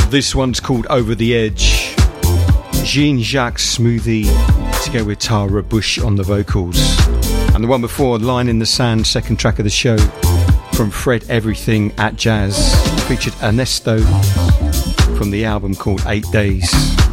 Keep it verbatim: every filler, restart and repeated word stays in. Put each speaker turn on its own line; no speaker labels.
This one's called Over the Edge. Jean-Jacques Smoothie together with Tara Bush on the vocals. And the one before, Line in the Sand, second track of the show from Fred Everything at Jazz, featured Ernesto from the album called Eight Days.